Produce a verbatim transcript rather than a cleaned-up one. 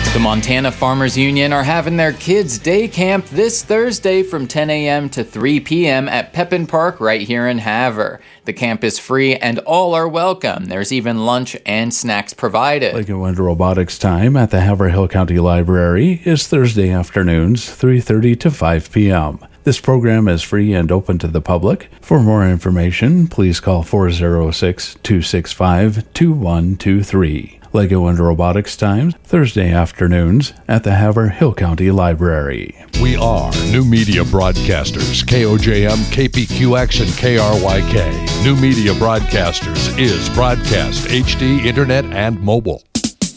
The Montana Farmers Union are having their Kids Day Camp this Thursday from ten a.m. to three p.m. at Pepin Park right here in Havre. The camp is free and all are welcome. There's even lunch and snacks provided. Lake and Wind Robotics time at the Haverhill County Library is Thursday afternoons, three thirty to five p.m. This program is free and open to the public. For more information, please call four oh six, two six five, two one two three. Lego and Robotics Times, Thursday afternoons at the Haverhill County Library. We are New Media Broadcasters, K O J M, K P Q X, and K R Y K. New Media Broadcasters is broadcast, H D, internet, and mobile.